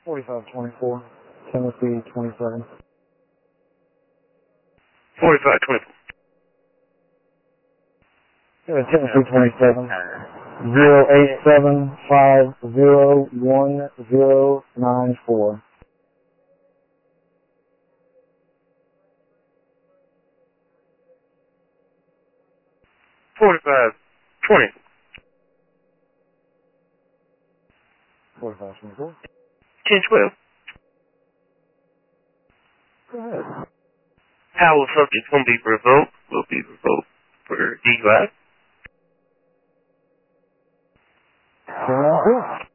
4524, Tennessee 27. 4524. Tennessee 27. 087501094. 4520. 4524. 1012. Go ahead. How will subject will be revoked? Will be revoked for DUI. Turn out.